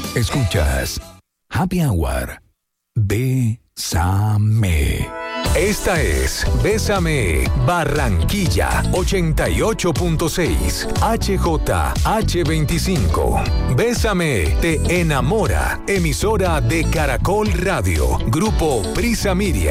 Escuchas Happy Hour. Bésame. Esta es Bésame Barranquilla 88.6 HJH25. Bésame te enamora. Emisora de Caracol Radio. Grupo Prisa Media.